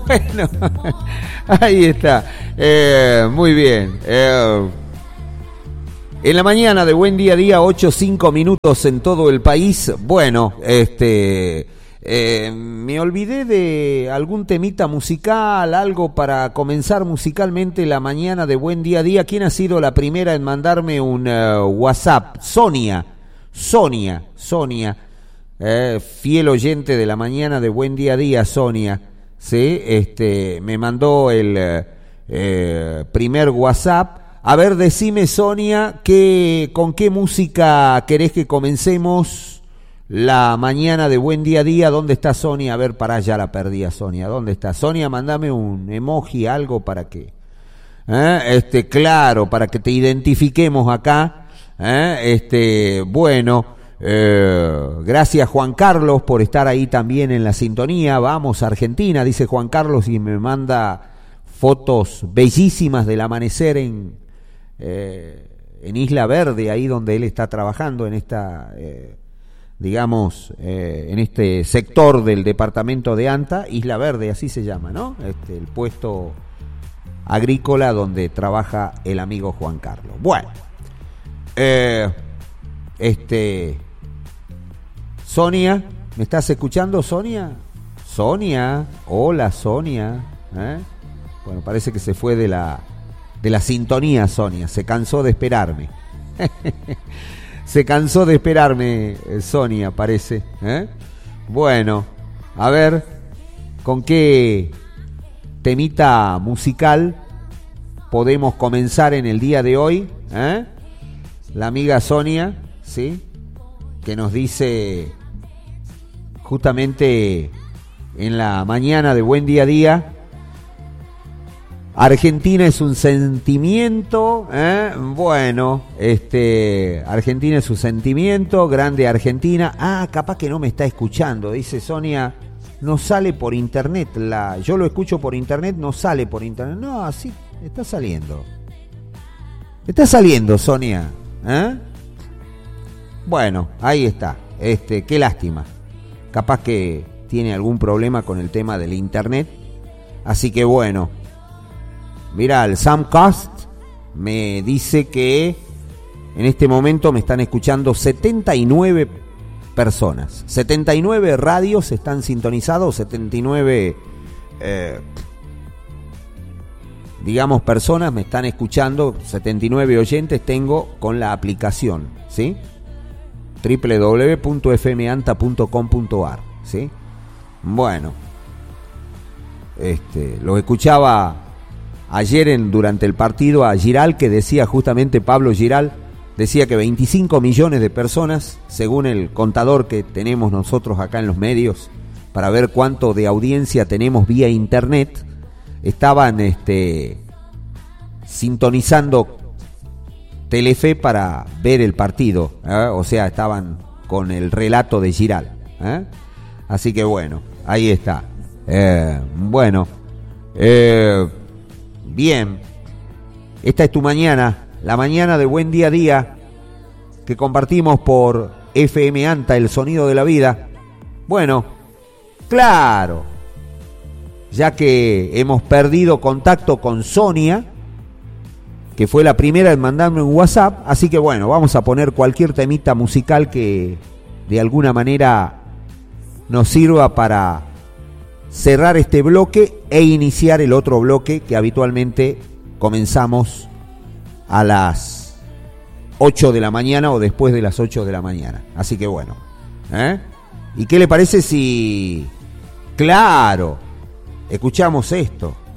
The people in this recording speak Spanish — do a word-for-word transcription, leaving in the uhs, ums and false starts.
Bueno, ahí está. Eh, muy bien. Eh, en la mañana de Buen Día a Día, ocho cinco minutos en todo el país. Bueno, este... Eh, me olvidé de algún temita musical, algo para comenzar musicalmente la mañana de Buen Día a Día. ¿Quién ha sido la primera en mandarme un uh, WhatsApp? Sonia, Sonia, Sonia, eh, fiel oyente de la mañana de Buen Día a Día, Sonia, sí, este, me mandó el eh, primer WhatsApp. A ver, decime, Sonia, ¿qué, con qué música querés que comencemos la mañana de Buen Día a Día? ¿Dónde está Sonia? A ver, pará, ya la perdí a Sonia. ¿Dónde está? Sonia, mandame un emoji, algo para que... ¿eh? Este, claro, para que te identifiquemos acá. ¿eh? Este, bueno, eh, gracias Juan Carlos por estar ahí también en la sintonía. Vamos, Argentina, dice Juan Carlos, y me manda fotos bellísimas del amanecer en, eh, en Isla Verde, ahí donde él está trabajando en esta... Eh, digamos, eh, en este sector del departamento de Anta, Isla Verde, así se llama, ¿no? Este, el puesto agrícola donde trabaja el amigo Juan Carlos. Bueno, eh, este, Sonia, ¿me estás escuchando, Sonia? Sonia, hola, Sonia. ¿eh? Bueno, parece que se fue de la, de la sintonía, Sonia, se cansó de esperarme. Se cansó de esperarme, Sonia, parece. ¿eh? Bueno, a ver, ¿con qué temita musical podemos comenzar en el día de hoy? ¿eh? La amiga Sonia, ¿sí? Que nos dice justamente en la mañana de Buen Día a Día: Argentina es un sentimiento, ¿eh? Bueno, este, Argentina es un sentimiento, grande Argentina. Ah, capaz que no me está escuchando, dice Sonia, no sale por internet, la, yo lo escucho por internet, no sale por internet. No, sí, está saliendo. Está saliendo, Sonia, ¿eh? Bueno, ahí está, este, qué lástima. Capaz que tiene algún problema con el tema del internet, así que bueno. Mira, el Samcast me dice que en este momento me están escuchando setenta y nueve personas. setenta y nueve radios están sintonizados, setenta y nueve, eh, digamos, personas me están escuchando, setenta y nueve oyentes tengo con la aplicación, ¿sí? doble u doble u doble u punto f m anta punto com punto a r, ¿sí? Bueno, este, lo escuchaba ayer en, durante el partido a Giral, que decía justamente, Pablo Giral, decía que veinticinco millones de personas, según el contador que tenemos nosotros acá en los medios, para ver cuánto de audiencia tenemos vía internet, estaban este, sintonizando Telefe para ver el partido, ¿eh? O sea, estaban con el relato de Giral, ¿eh? Así que bueno, ahí está. Eh, bueno, eh, bien, esta es tu mañana, la mañana de Buen Día a Día, que compartimos por F M Anta, el sonido de la vida. Bueno, claro, ya que hemos perdido contacto con Sonia, que fue la primera en mandarme un WhatsApp, así que bueno, vamos a poner cualquier temita musical que de alguna manera nos sirva para cerrar este bloque e iniciar el otro bloque que habitualmente comenzamos a las ocho de la mañana o después de las ocho de la mañana. Así que bueno, ¿eh? ¿Y qué le parece si, claro, escuchamos esto?